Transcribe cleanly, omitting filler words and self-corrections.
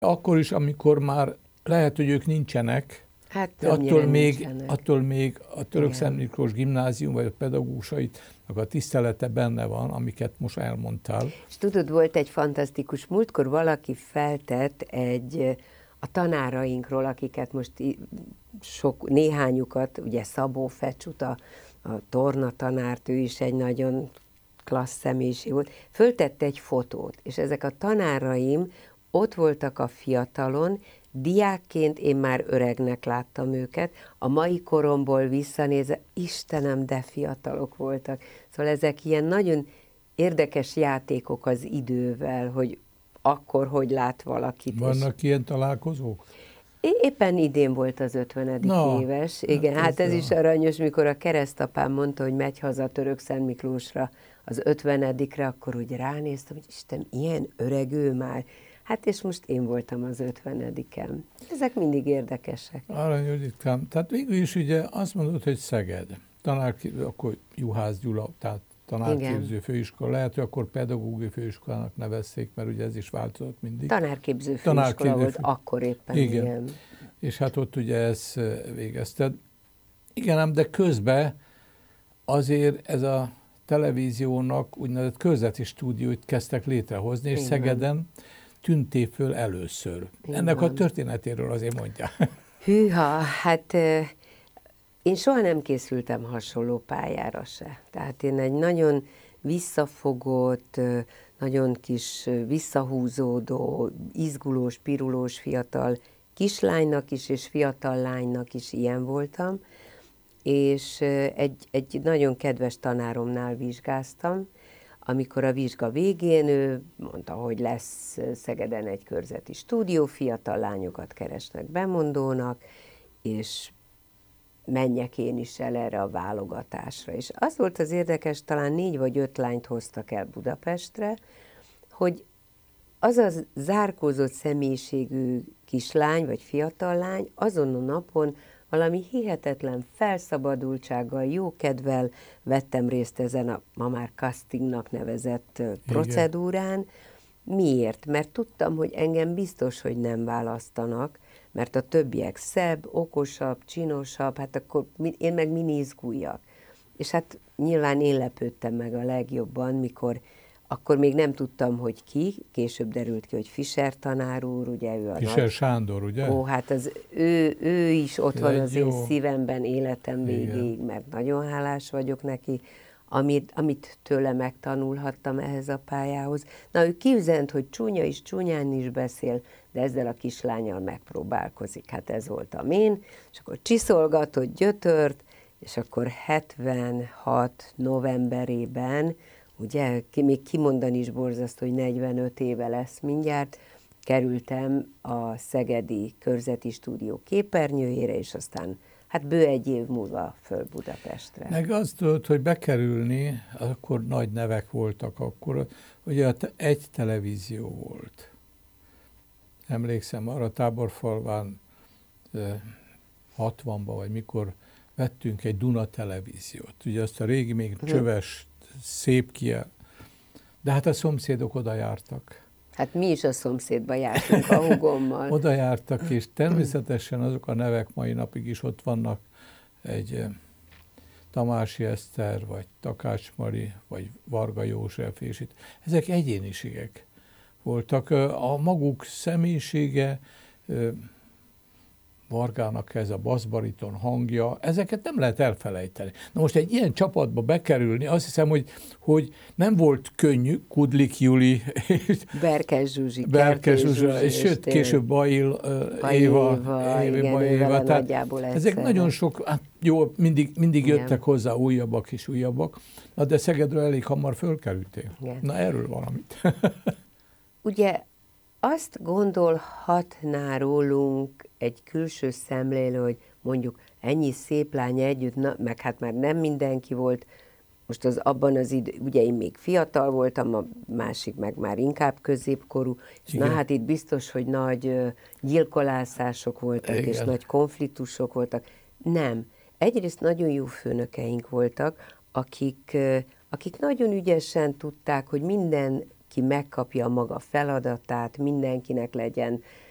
Akkor is, amikor már lehet, hogy ők nincsenek, Hát de nincsenek. attól még a Török Igen. Szent Miklós Gimnázium vagy a pedagógusainak a tisztelete benne van, amiket most elmondtál. És tudod, volt egy fantasztikus, múltkor valaki feltett a tanárainkról, akiket most néhányukat, ugye Szabó Fecsut, a torna tanárt, ő is egy nagyon klassz személyiség volt, föltette egy fotót, és ezek a tanáraim ott voltak a fiatalon, diákként én már öregnek láttam őket, a mai koromból visszanézve, Istenem, de fiatalok voltak. Szóval ezek ilyen nagyon érdekes játékok az idővel, hogy akkor hogy lát valakit. Vannak ilyen találkozók? Éppen idén volt az 50. éves. Igen, hát ez is aranyos, mikor a keresztapám mondta, hogy megy haza Török Szent Miklósra az 50-re, akkor úgy ránéztem, hogy Isten, ilyen öreg ő már. Hát és most én voltam az 50-en. Ezek mindig érdekesek. Arany Juditkám, tehát végül is ugye azt mondod, hogy Szeged. Akkor Juhász Gyula, tehát tanárképző főiskola. Lehet, hogy akkor pedagógiai főiskolának nevezték, mert ugye ez is változott mindig. Tanárképző főiskola volt akkor éppen. Igen. És hát ott ugye ezt végezted. Igen, ám de közben azért ez a televíziónak úgynevezett körzeti stúdiót kezdtek létrehozni, és Szegeden tűnté föl először. Ennek a történetéről azért mondja. Hűha, hát én soha nem készültem hasonló pályára se. Tehát én egy nagyon visszafogott, nagyon kis visszahúzódó, izgulós, pirulós fiatal kislánynak is, és fiatal lánynak is ilyen voltam, és egy nagyon kedves tanáromnál vizsgáztam, amikor a vizsga végén ő mondta, hogy lesz Szegeden egy körzeti stúdió, fiatal lányokat keresnek bemondónak, és menjek én is el erre a válogatásra. És az volt az érdekes, talán 4 vagy 5 lányt hoztak el Budapestre, hogy az a zárkózott személyiségű kislány vagy fiatal lány azon a napon valami hihetetlen felszabadultsággal, jókedvel vettem részt ezen a ma már castingnak nevezett procedúrán. Miért? Mert tudtam, hogy engem biztos, hogy nem választanak, mert a többiek szebb, okosabb, csinosabb, hát akkor én meg min izguljak. És hát nyilván én lepődtem meg a legjobban, mikor akkor még nem tudtam, hogy ki, később derült ki, hogy Fischer tanár úr, ugye ő a Fischer Sándor, ugye? Ó, hát ő is ott van az én szívemben életem végéig, mert nagyon hálás vagyok neki, amit tőle megtanulhattam ehhez a pályához. Na, ő kiüzent, hogy csúnya is, csúnyán is beszél, de ezzel a kislánnyal megpróbálkozik. Hát ez voltam én, és akkor csiszolgatott, gyötört, és akkor 76 novemberében, ugye, még kimondani is borzasztó, hogy 45 éve lesz mindjárt, kerültem a szegedi körzeti stúdió képernyőjére, és aztán hát bő egy év múlva föl Budapestre. Meg azt tudod, hogy bekerülni, akkor nagy nevek voltak akkor, ugye egy televízió volt. Emlékszem, arra Táborfalván 60-ban, vagy mikor vettünk egy Duna televíziót. Ugye azt a régi, még csöves, szép kiel. De hát a szomszédok oda jártak. Hát mi is a szomszédba jártunk a húgommal. Oda jártak, és természetesen azok a nevek mai napig is ott vannak, egy Tamási Eszter, vagy Takács Mari, vagy Varga József, és itt. Ezek egyéniségek voltak. A maguk személyisége, Vargának ez a basszbariton hangja, ezeket nem lehet elfelejteni. Na most egy ilyen csapatba bekerülni, azt hiszem, hogy nem volt könnyű, Kudlik Juli, Berkes Zsuzsi, és sőt, később Bail Éva. Tehát ezek nagyon sok, hát jó, mindig jöttek hozzá újabbak és újabbak, na de Szegedről elég hamar fölkerültél. Igen. Na erről valamit. Ugye azt gondolhatná rólunk egy külső szemlélő, hogy mondjuk ennyi szép lány együtt, meg hát már nem mindenki volt, most az abban az idő, ugye én még fiatal voltam, a másik meg már inkább középkorú, és na hát itt biztos, hogy nagy gyilkolászások voltak, igen, és nagy konfliktusok voltak. Nem. Egyrészt nagyon jó főnökeink voltak, akik nagyon ügyesen tudták, hogy mindenki megkapja a maga feladatát, mindenkinek legyen